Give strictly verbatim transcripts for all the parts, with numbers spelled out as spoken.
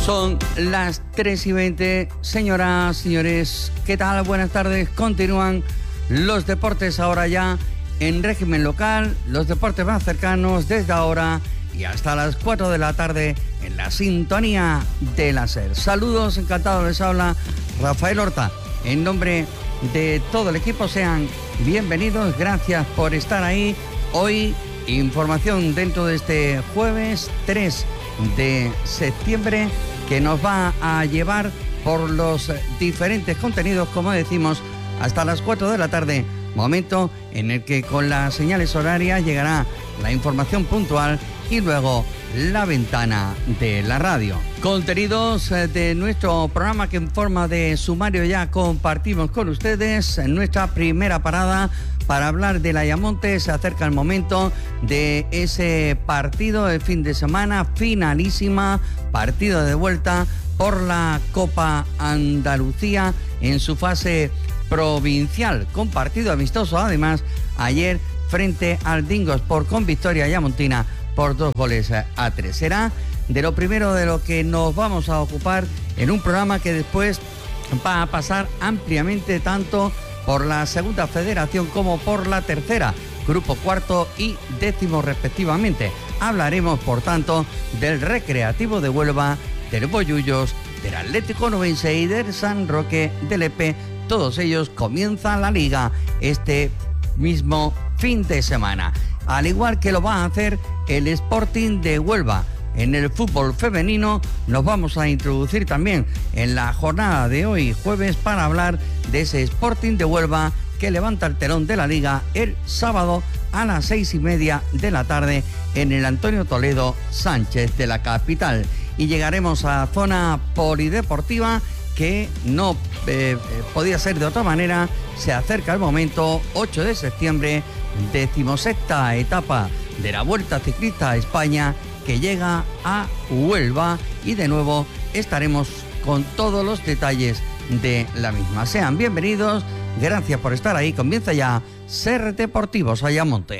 Son las tres y veinte. Señoras, señores, ¿qué tal? Buenas tardes. Continúan los deportes ahora ya en régimen local, los deportes más cercanos desde ahora y hasta las cuatro de la tarde en la sintonía de la SER. Saludos, encantado, les habla Rafael Horta. En nombre de todo el equipo, sean bienvenidos, gracias por estar ahí. Hoy, información dentro de este jueves tres de septiembre que nos va a llevar por los diferentes contenidos, como decimos, hasta las cuatro de la tarde, momento en el que con las señales horarias llegará la información puntual y luego la ventana de la radio. Contenidos de nuestro programa que en forma de sumario ya compartimos con ustedes. En nuestra primera parada para hablar del Ayamonte, se acerca el momento de ese partido de fin de semana, finalísima, partido de vuelta por la Copa Andalucía en su fase provincial, con partido amistoso además ayer frente al Dingo Sport, con victoria ayamontina por dos goles a tres. Será de lo primero de lo que nos vamos a ocupar en un programa que después va a pasar ampliamente tanto por la segunda federación como por la tercera, grupo cuarto y décimo respectivamente. Hablaremos, por tanto, del Recreativo de Huelva, del Bollullos, del Atlético Nubense y del San Roque de Lepe. Todos ellos comienzan la liga este mismo fin de semana, al igual que lo va a hacer el Sporting de Huelva. En el fútbol femenino nos vamos a introducir también en la jornada de hoy, jueves, para hablar de ese Sporting de Huelva que levanta el telón de la liga el sábado a las seis y media de la tarde en el Antonio Toledo Sánchez de la capital. Y llegaremos a la zona polideportiva, que no eh, podía ser de otra manera. Se acerca el momento, ocho de septiembre, decimosexta etapa de la Vuelta Ciclista a España, que llega a Huelva, y de nuevo estaremos con todos los detalles de la misma. Sean bienvenidos, gracias por estar ahí. Comienza ya SER Deportivos Ayamonte.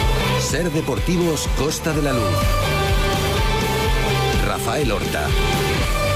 SER Deportivos Costa de la Luz. Rafael Horta.